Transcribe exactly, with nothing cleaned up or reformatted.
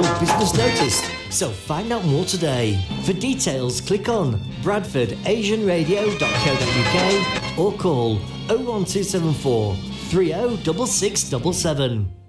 your business noticed. So find out more today. For details, click on bradford asian radio dot co dot uk or call oh one two seven four three oh six six seven seven.